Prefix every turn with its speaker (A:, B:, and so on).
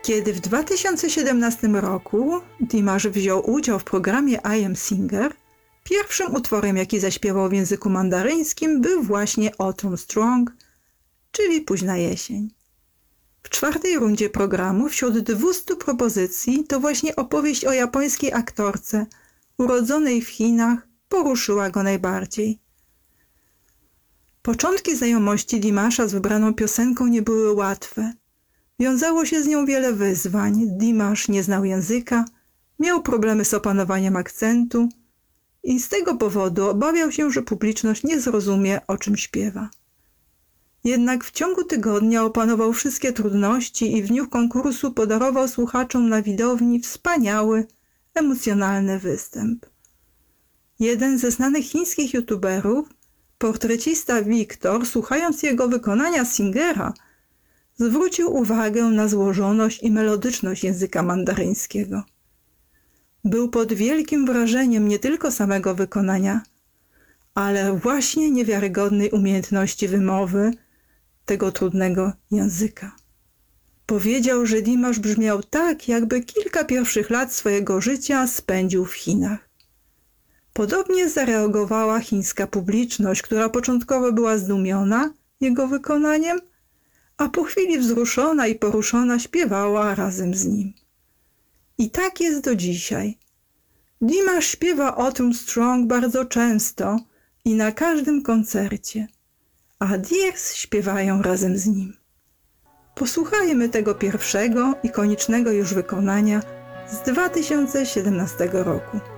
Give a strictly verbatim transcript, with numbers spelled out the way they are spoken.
A: Kiedy w dwa tysiące siedemnastym roku Dimash wziął udział w programie I Am Singer, pierwszym utworem, jaki zaśpiewał w języku mandaryńskim, był właśnie Autumn Strong, czyli Późna jesień. W czwartej rundzie programu wśród dwustu propozycji to właśnie opowieść o japońskiej aktorce urodzonej w Chinach poruszyła go najbardziej. Początki znajomości Dimasha z wybraną piosenką nie były łatwe. Wiązało się z nią wiele wyzwań. Dimash nie znał języka, miał problemy z opanowaniem akcentu i z tego powodu obawiał się, że publiczność nie zrozumie, o czym śpiewa. Jednak w ciągu tygodnia opanował wszystkie trudności i w dniu konkursu podarował słuchaczom na widowni wspaniały, emocjonalny występ. Jeden ze znanych chińskich youtuberów, portrecista Wiktor, słuchając jego wykonania Singera, zwrócił uwagę na złożoność i melodyczność języka mandaryńskiego. Był pod wielkim wrażeniem nie tylko samego wykonania, ale właśnie niewiarygodnej umiejętności wymowy tego trudnego języka. Powiedział, że Dimash brzmiał tak, jakby kilka pierwszych lat swojego życia spędził w Chinach. Podobnie zareagowała chińska publiczność, która początkowo była zdumiona jego wykonaniem, a po chwili wzruszona i poruszona śpiewała razem z nim. I tak jest do dzisiaj. Dimash śpiewa Autumn Strong bardzo często i na każdym koncercie, a Dears śpiewają razem z nim. Posłuchajmy tego pierwszego, ikonicznego już wykonania z dwa tysiące siedemnastego roku.